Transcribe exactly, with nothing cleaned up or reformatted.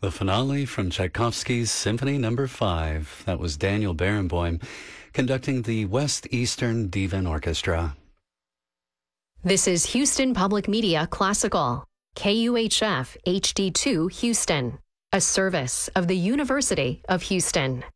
The finale from Tchaikovsky's Symphony Number Five. That was Daniel Barenboim conducting the West Eastern Divan Orchestra. This is Houston Public Media Classical, K U H F H D two Houston, a service of the University of Houston.